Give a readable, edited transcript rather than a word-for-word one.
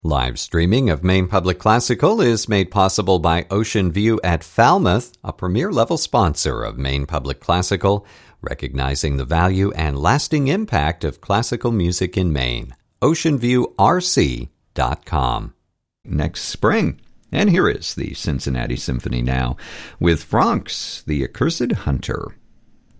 Live streaming of Maine Public Classical is made possible by Ocean View at Falmouth, a premier-level sponsor of Maine Public Classical, recognizing the value and lasting impact of classical music in Maine. OceanViewRC.com. Next spring. And here is the Cincinnati Symphony now with Franck's The Accursed Hunter.